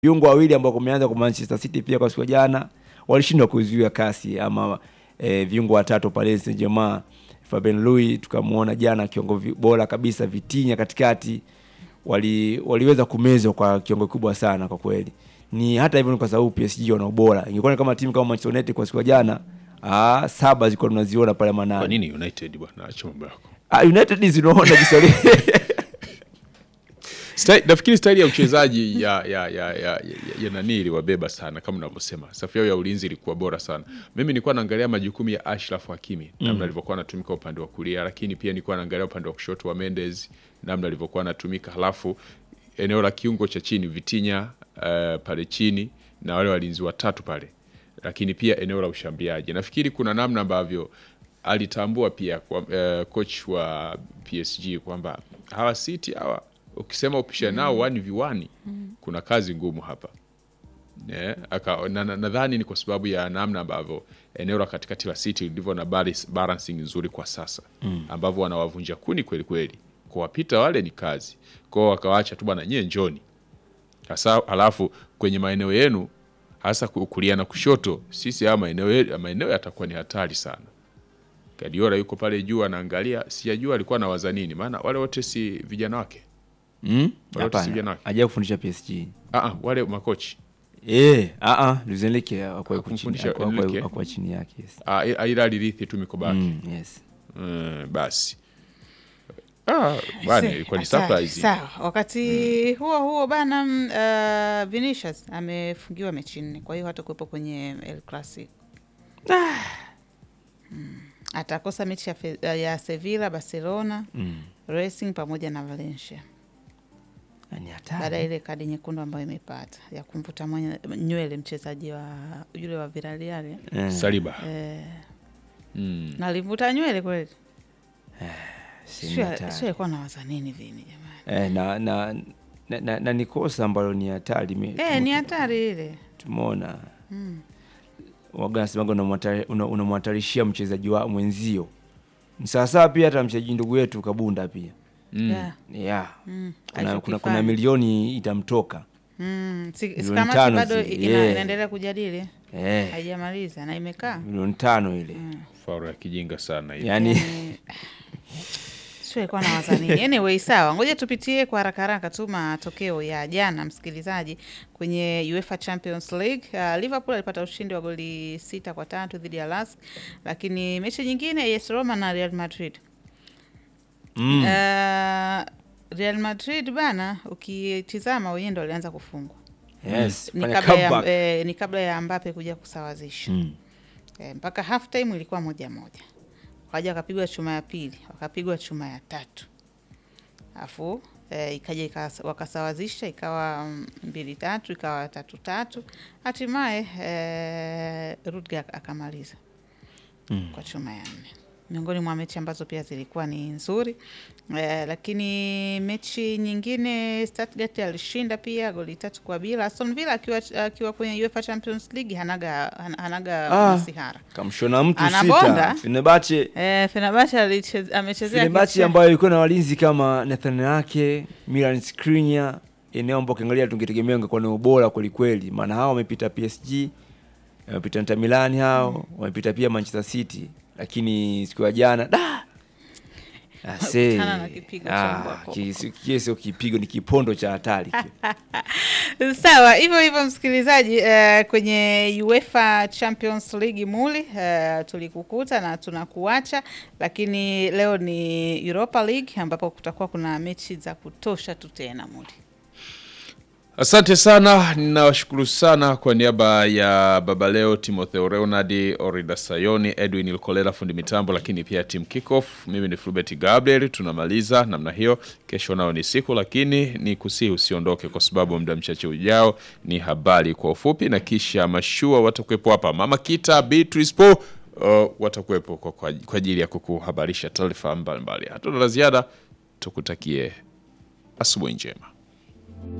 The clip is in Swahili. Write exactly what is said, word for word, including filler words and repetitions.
viungo wawili ambao kumeanza kwa Manchester City pia kwa siku jana walishindwa kuzuia kasi ama e, viungo watatu pale Saint-Germain. Fabian Louis tukamuona jana kiongo bora kabisa, Vitinha katikati wali waliweza kumezwa kwa kiongo kubwa sana kwa kweli. Ni hata hivyo ni kwa sababu P S G wana ubora. Ingekuwa kama timu kama Manchester United kwa siku jana, ah saba zilikuwa tunaziona pale manane. Kwa nini United bwana, acha mambo yako. Ah United zinaona Kiswahili. Style, nafikiri style ya uchezaji ya ya ya ya, ya, ya nani iliwabeba sana kama unavyosema. Safu yao ya ulinzi ilikuwa bora sana. Mimi nilikuwa naangalia majukumu ya Ashraf Hakimi, namna mm. alivyokuwa anatumika upande wa kulia, lakini pia nilikuwa naangalia upande wa kushoto wa Mendes, namna alivyokuwa anatumika, halafu eneo la kiungo cha chini Vitinha uh, pale chini na wale walinzi watatu pale. Lakini pia eneo la ushambuliaji. Nafikiri kuna namna ambavyo alitambua pia kwa uh, coach wa P S G kwamba hawa City hawa ukisema upisha nao one v one mm. kuna kazi ngumu hapa. Yeah, aka nadhani na, na ni kwa sababu ya namna ambavyo eneo la katikati la City lilivyo na balancing nzuri kwa sasa. Mm. Ambavyo wanawavunja kuni kweli kweli. Kwa wapita wale ni kazi. Kwa wakawaacha tu bwana nyie njoni. Hasa halafu kwenye maeneo yenu hasa kulia na kushoto sisi haya maeneo maeneo yatakuwa ni hatari sana. Guardiola yuko pale juu anaangalia, sijajua alikuwa anawaza nini maana wale wote si vijana wake. Mm? Hapana. Haja kufundisha P S G. Ah ah, wale makochi. Eh, ah ah, Luis Enrique akwa kuchini, akwa chini yake. Yes. Ah, ila alirithi tu mikobaki. Mm, yes. Mm, basi. Ah, bwana ilikuwa ni surprise. Sawa, wakati mm. huo huo bana uh, Vinicius amefungiwa mechi nne. Kwa hiyo hata kuwepo kwenye El Clasico. Ah. Mm. Atakosa mechi ya, fe, ya Sevilla, Barcelona, mm. Racing pamoja na Valencia. Baada ile kadi nyekundu ambayo imepata ya kumvuta nywele mchezaji wa yule wa Villarreal mm. Saliba. Eh. Mm. Na alivuta nywele kweli. Eh, sio sio kwa na waza nini vini jamani. Eh, na na na, na, na nikosa ambalo ni hatari. Eh, ni hatari ile. Tumeona. Mm. Wagana sema unamhatarishia mchezaji wa mwenzio. Ni sawa pia hata mchezaji ndugu yetu Kabunda pia. Mm. Yeah. Yeah. Mm. Kuna, kuna, kuna milioni itamtoka. Mm. Sikamati bado ina, inaendelea kujadili. Eh. Haijamaliza na imekaa. Milioni tano ile. Mm. Faru ya kijinga sana ile. Yaani sio kwa na waza nini. Anyway, sawa. Ngoja tupitie kwa haraka haraka tu matokeo ya jana msikilizaji kwenye UEFA Champions League. Uh, Liverpool alipata ushindi wa goli sita kwa tatu dhidi ya Lask, lakini mechi nyingine A S Roma na Real Madrid. Mm. Uh, Real Madrid bana ukitizama wenyewe ndio walianza kufungwa. Yes, ni kabla ya, eh, ni kabla ya Mbappe kuja kusawazisha. Mm. Eh, mpaka half time ilikuwa moja moja. Wakaja wakapigwa chuma ya pili, wakapigwa chuma ya tatu. Afu eh, ikaja wakasawazisha ikawa mbili tatu, ikawa tatu tatu. Hatimaye eh, Rudiger akamaliza. Mm. Kwa chuma ya nne. Miongoni mwa mechi ambazo pia zilikuwa ni nzuri. Eh, lakini mechi nyingine Stuttgart alishinda pia goli tatu kwa bila. Aston Villa akiwa akiwa kwenye UEFA Champions League hanaga hanaga ah, masihara. Kamshona mtu sita. Fenerbahce. Eh, Fenerbahce amechezea Fenerbahce ambayo ilikuwa na walinzi kama Nathan Ake, Milan Skriniar, eneo ambapo kiangalia tungetegemea ungekuwa ni ubora kweli kweli. Maana hao wamepita P S G, wamepita Inter Milan hao, mm. wamepita pia Manchester City. Lakini siku ya jana da ase na kipigo cha kiso kipigo ni kipondo cha hatari. Sawa, hivyo hivyo msikilizaji, uh, kwenye UEFA Champions League muli uh, tulikukuta na tunakuacha, lakini leo ni Europa League ambapo kutakuwa kuna mechi za kutosha tu tena muli. Asante sana, ninawashukuru sana kwa niaba ya Baba Leo, Timotheo Leonardi, Orida Sayoni, Edwin Ilkolela fundi mitambo, lakini pia team kickoff. Mimi ni Flubert Gabriel, tunamaliza namna hiyo. Kesho nao ni siku, lakini ni kusihi usiondoke kwa sababu muda mchache ujao ni habari kwa ufupi, na kisha mashua watakuwepo hapa. Mama Kita, Beatrice Po uh, watakuwepo kwa, kwa, kwa ajili ya kukuhabarisha taarifa mbalimbali. Hatuna la ziada, tukutakie asubuhi njema.